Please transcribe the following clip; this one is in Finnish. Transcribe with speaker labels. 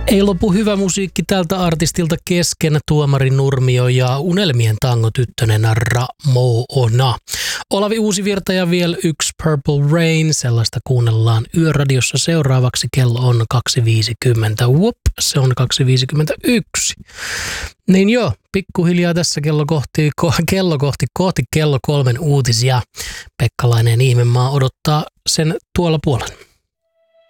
Speaker 1: Ei lopu hyvä musiikki tältä artistilta kesken. Tuomari Nurmio ja Unelmien tangotyttönen Ramona. Olavi Uusivirta ja vielä yksi Purple Rain. Sellaista kuunnellaan Yöradiossa seuraavaksi. Kello on 2.50. Se on 2.51. Niin joo, pikkuhiljaa tässä kohti kello 3 uutisia. Pekkalainen Ihmemaa odottaa sen tuolla puolen.